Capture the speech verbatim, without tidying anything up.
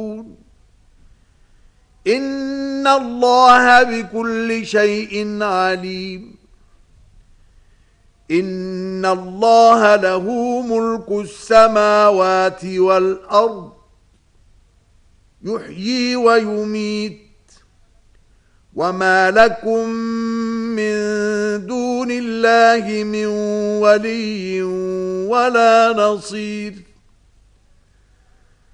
إن الله بكل شيء عليم. إن الله له ملك السماوات والأرض يحيي ويميت وما لكم من دون الله من ولي ولا نصير.